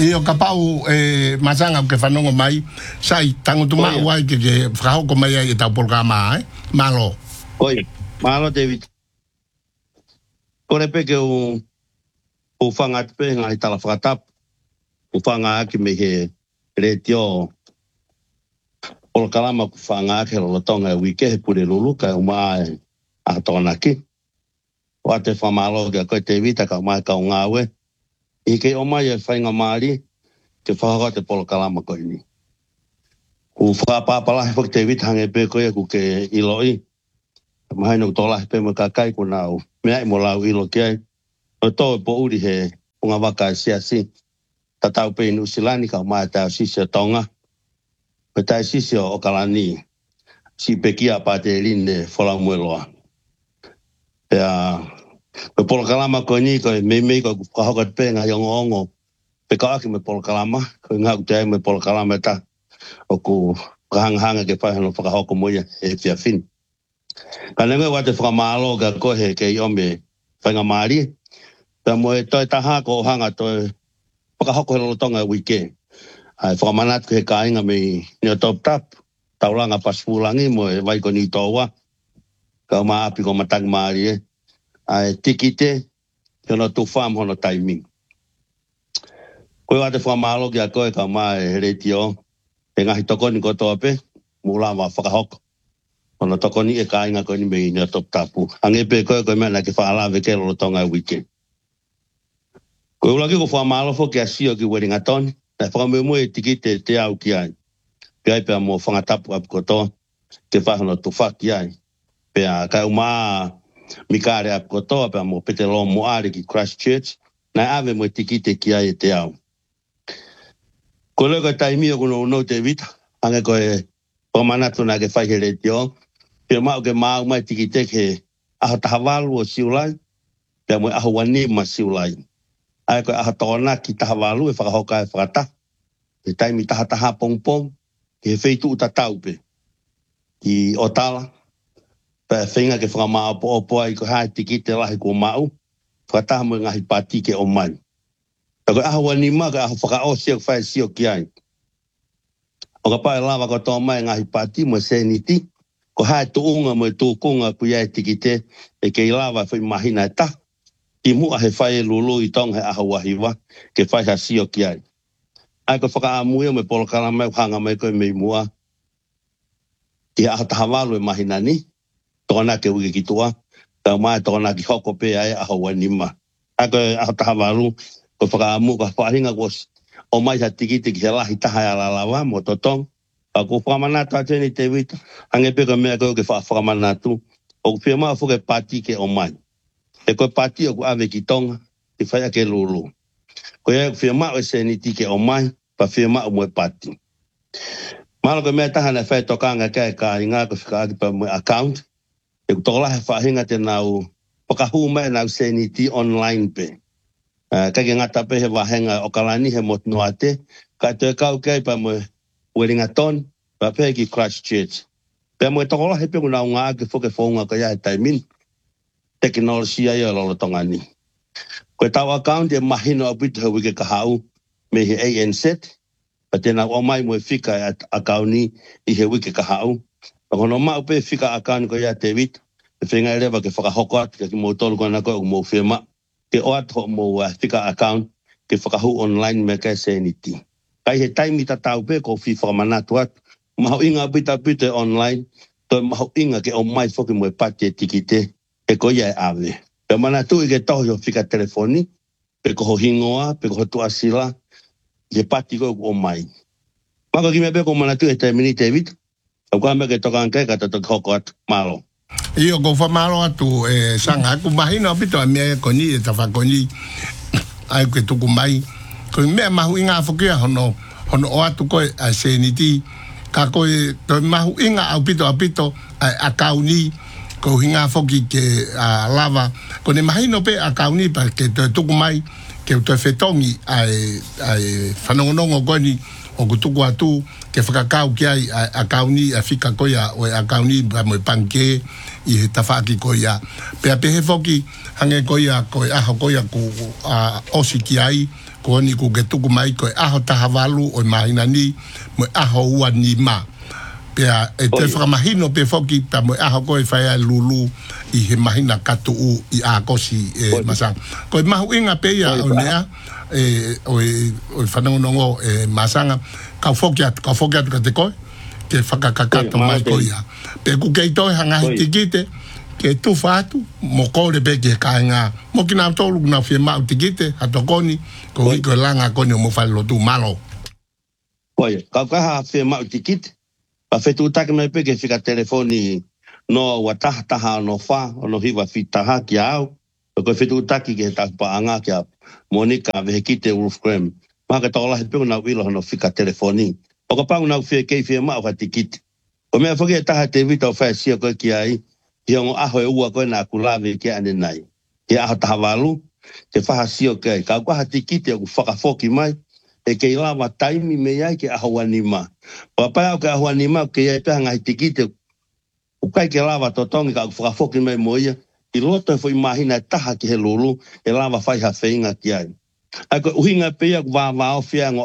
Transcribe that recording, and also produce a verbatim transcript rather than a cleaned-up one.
Io kapau e masanga ke fanongo mai sai tango tu mai wai ke ke frau ko mai e tau programa eh malo. Oi, malo David. Kore pe ke o o fanga pe ngai tala fratap. O fanga ki me he retio o kalama ku fanga ke lo tonga wike he pure lulu ka o mai a tona ki. O ate famalo ke ko te vita ka mai ka ngawe. I ke o mai e whainga maari, ke whahaka te polo kalama koe ni. Ku whapapala he whak te vita hange pe koe ku ke iloi. Mahai no tola he pe mo kakai ku nau. Mea i mo lau ilo ki ai. O tō e po uri he unga waka e siasi. Ta tau pe inu silani ka mai tau sisi o tonga. Pe tai sisi o kalani. Si pe kia pa te line whala mueloa. Pea... Me polo kalama koe ni koe me mei koe whahaka te penga i ongo ongo. Pe ka aki me polo kalama, koe ngā kutea me polo kalama ta. O ku kahangahanga ke whahano whakahoko moia e whia whin. Ka nengoe wate whakamalo ka koe he ke i ome whainga maari. Pea mo e toi taha ko hanga toi whakahoko he lolotonga e wike. Ai whakamanat ko he kāinga me nio top tap. Tauranga paspulangi mo e waiko ni tōwa. Ka o maa api ko matang maari e. Ai tikite hono tu fam hono timing. Koe wate whamalo ki a koe ka mai he retio. E ngahi tokoni ko tope. Mula wa whakahoko. Hono tokoni e ka inga koe ni mei nio top tapu. Ange pe koe koe mena ki whaalawe ke lolo tonga wike. Koe ulaki ko whamalo fo ki a sio ki Wellington. Na whakamemu e tikite te au ki ai. Ki ai pia mo whangatapu apu kotoa. Ke whahono tu whaki ai. Pia kai umaa Mikare a kotoa pa mo pete lo mo are ki Christchurch na ave mo tikite ki ai te au. Ko le ko taimi ko no no te vita anga ko e pomana tuna ke fai hele tio pe ma ke ma mai tikite ke a tahavalu o siulai pe mo a wani ma siulai. Ai ko a tona ki tahavalu e fa hoka e fata. E taimi taha taha pong pong ke feitu ta taupe. I otala pa whinga ke whakamao po opo ai ko hae tikite lahi ko mau. Whakataha mo ngahi pati ke o mai. Tako ahawa ni ma ka ahawa whakao sio whae sio ki ai. O ka pae lawa ko tō mai ngahi pati mo seniti. Ko hae tuunga mo e tūkunga ku iai tikite e ke lawa whi mahina e ta. Ki mua he whae lulu i tong he ahawa hiwa ke whae ha sio ki ai. Ai ko whakaamuia me polo kalamai hanga mai koe mei mua. Ki ahataha walu e mahina ni. Tōna ke uke ki tua, ka mai tōna ki hoko pe ai a hawa nima. Ako a taha waru, ko whakaamu, ka whahinga ko o mai sa tikite ki he lahi taha e alalawa, mo totong. Ka ko whamanatu a tēni te wita, hange peka mea ko ke whamanatu, o whia maa whuke pati ke o mai. E koe pati o ku ave ki tonga, ki whaia ke lulu. Ko e whia maa o se ni tike o mai, pa whia maa o mue pati. Malo ko mea taha na whai tokanga kai ka inga ko whika pa mue account, e kutola he whahinga te nau whakahu mai nau seniti online pe. Uh, Kake ngata pe he wahenga o kalani he motunua te. Ka te kau kei pa mo Wellington, pa pe ki Christchurch. Pe mo e tokola he pe kuna unga ake whoke whaunga ka ia he taimin. Teknolosia ia lolo tonga ni. Koe tau account e mahino apitu he wike kahau me he A N Z. Pa tēnā o mai mo e whika e akauni i he wike kahau. Kono mau pe fika akani ko ia te wit. E whenga rewa ke whakahoko atu ke mo tolu kona koe o mo whima. Ke o atu mo fika account ke whakahu online me kai seniti. Kai he taimi ta tau pe ko whi whakamanatu atu. Maho inga pita pita online. Toi maho inga ke o mai whoki mo e pati e tikite. E ko ia e ave. Pe manatu i ke tohi o fika telefoni. Pe ko ho hingoa, pe ko ho tuasila. Ke pati ko o mai. Maka ki me pe ko manatu e taimini te wit. Au ka me ke tokan kai ka tato hoko atu malo. Io ko whamalo atu e sanga. Ku mahina apito a mea koni e tawha koni. Ai ke tuku mai. Ko mea mahu inga whukia hono. Hono o atu koe a seniti. Ka koe to mahu inga apito apito a kauni. Ko hinga whuki ke a lava. Ko ne mahino pe a kauni pa ke to tuku mai. Ke to whetongi ai whanongonongo koni. O kutuku atu ke whakakau ki ai a kauni a whika koia o a kauni pa mo panke i he tawhaki koia. Pea pehe whoki hange koia koe aho koia ku a osi ki ai ko ni ku ke tuku mai ko aho taha walu o mahina ni mo aho ua ni ma pea e te whakamahino pe foki ta mo aho koe whaia lulu i he mahina katu u i a kosi e masang ko mahu inga pe ia o nea e o o whanongongo e masanga ka foki atu ka foki atu ka te koe ke whakakakato mai ko ia pe ku kei toi hanga hiti kite ke tu fatu mo kore pe ke kainga mo kina tolu na fie mau tikite hatokoni ko i ko langa koni mo falo tu malo Oye, ka ka ha fie mau tikite pa fetu take mai pe ke fika telefoni no wataha taha no fa no hiwa fitaha ki au ko fetu take ke ta pa anga ki Monica ve kite Wolfgram ma ka tola he pe na wilo no fika telefoni o ka pa na fie ke fie mau tikite o me foki taha te vita fa sia ko ki ai ia ngo aho e ua koe nā kulave ke ane nai. Ia aho tahawalu, te whahasio ke, ka kua tikite o whakafoki mai, e ke ilawa taimi me iai ke aho anima. Papai au ke aho anima, ke iai peha ngahi tikite, ukai ke lawa totongi ka whakafoki mai mo ia, i loto e fwoi mahina taha ki he lulu, e lawa whaiha whainga ki ai. Ai ko uhinga pe ia ku wā wā o whia